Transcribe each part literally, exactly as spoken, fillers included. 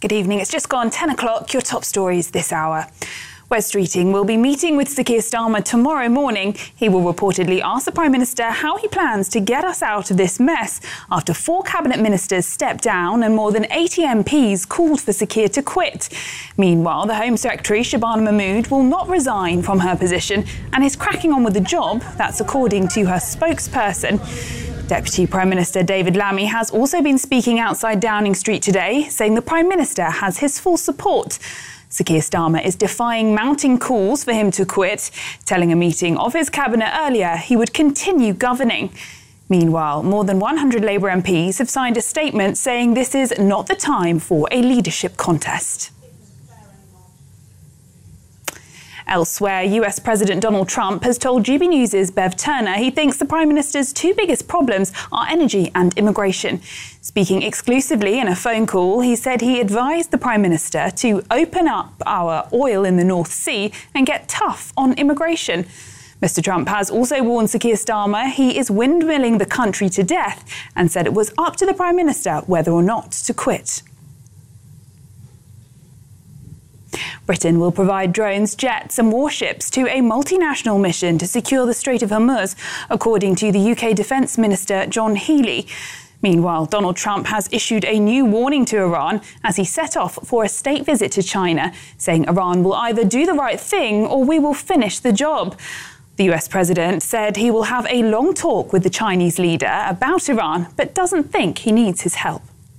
Good evening. It's just gone ten o'clock. Your top stories this hour. Wes Streeting will be meeting with Sir Keir Starmer tomorrow morning. He will reportedly ask the Prime Minister how he plans to get us out of this mess after four cabinet ministers stepped down and more than eighty M Ps called for Sir Keir to quit. Meanwhile, the Home Secretary, Shabana Mahmood, will not resign from her position and is cracking on with the job. That's according to her spokesperson. Deputy Prime Minister David Lammy has also been speaking outside Downing Street today, saying the Prime Minister has his full support. Sir Keir Starmer is defying mounting calls for him to quit, telling a meeting of his cabinet earlier he would continue governing. Meanwhile, more than one hundred Labour M Ps have signed a statement saying this is not the time for a leadership contest. Elsewhere, U S President Donald Trump has told G B News' Bev Turner he thinks the Prime Minister's two biggest problems are energy and immigration. Speaking exclusively in a phone call, he said he advised the Prime Minister to open up our oil in the North Sea and get tough on immigration. Mister Trump has also warned Sir Keir Starmer he is windmilling the country to death and said it was up to the Prime Minister whether or not to quit. Britain will provide drones, jets and warships to a multinational mission to secure the Strait of Hormuz, according to the U K Defence Minister John Healey. Meanwhile, Donald Trump has issued a new warning to Iran as he set off for a state visit to China, saying Iran will either do the right thing or we will finish the job. The U S president said he will have a long talk with the Chinese leader about Iran, but doesn't think he needs his help.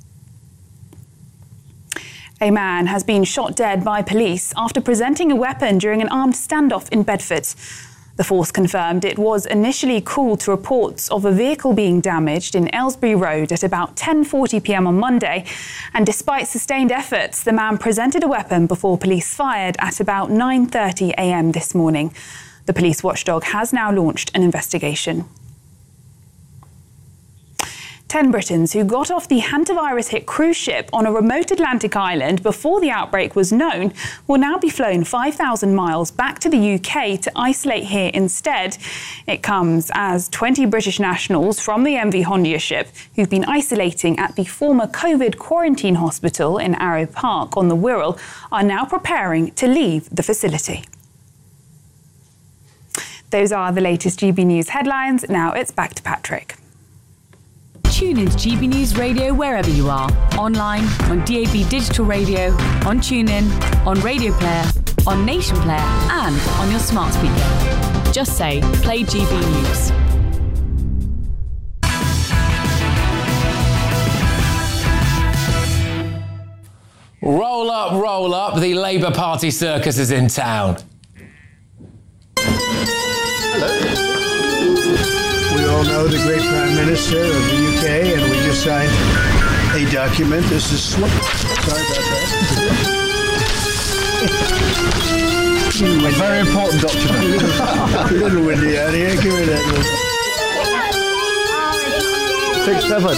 A man has been shot dead by police after presenting a weapon during an armed standoff in Bedford. The force confirmed it was initially called to reports of a vehicle being damaged in Aylesbury Road at about ten forty p m on Monday. And despite sustained efforts, the man presented a weapon before police fired at about nine thirty a m this morning. The police watchdog has now launched an investigation. Ten Britons who got off the hantavirus-hit cruise ship on a remote Atlantic island before the outbreak was known will now be flown five thousand miles back to the U K to isolate here instead. It comes as twenty British nationals from the M V Hondia ship who've been isolating at the former COVID quarantine hospital in Arrow Park on the Wirral are now preparing to leave the facility. Those are the latest G B News headlines. Now it's back to Patrick. Tune into G B News Radio wherever you are. Online, on D A B Digital Radio, on TuneIn, on Radio Player, on Nation Player and on your smart speaker. Just say, play G B News. Roll up, roll up. The Labour Party circus is in town. Hello. We all know the great Prime Minister of the U K, and we just signed a document. This is sw- sorry about that. A very important document. A little windy out here. Give me that. Six seven.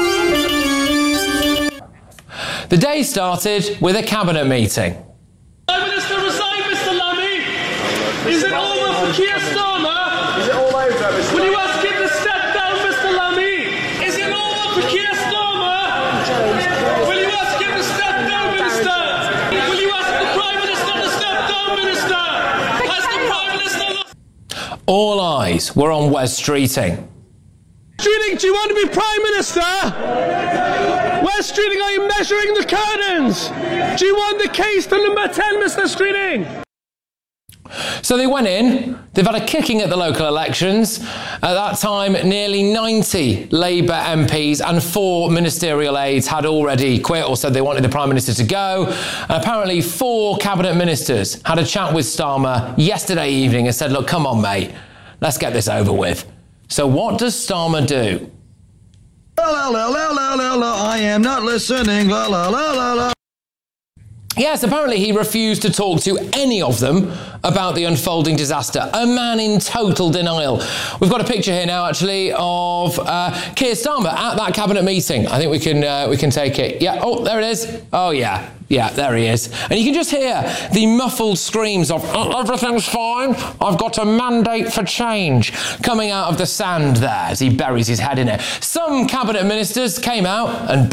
The day started with a cabinet meeting. Prime Minister resign, Mister Lammy. Is it over for Keir Starmer? Is it all over, Mister Will you ask him to step down, Mister Lammy? Is it over for Keir Starmer? Will you ask him to step down, Minister? Will you ask the Prime Minister to step down, Minister? Has the Prime Minister... All eyes were on Wes Streeting. Streeting, do you want to be Prime Minister? Wes Streeting, are you measuring the curtains? Do you want the case to number ten, Mister Streeting? So they went in, they've had a kicking at the local elections. At that time, nearly ninety Labour M Ps and four ministerial aides had already quit or said they wanted the Prime Minister to go. And apparently four cabinet ministers had a chat with Starmer yesterday evening and said, look, come on, mate, let's get this over with. So what does Starmer do? La la la la la la la, I am not listening, la la la la la. Yes, apparently he refused to talk to any of them about the unfolding disaster. A man in total denial. We've got a picture here now, actually, of uh, Keir Starmer at that cabinet meeting. I think we can uh, we can take it. Yeah. Oh, there it is. Oh, yeah. Yeah, there he is. And you can just hear the muffled screams of, oh, everything's fine, I've got a mandate for change, coming out of the sand there as he buries his head in it. Some cabinet ministers came out and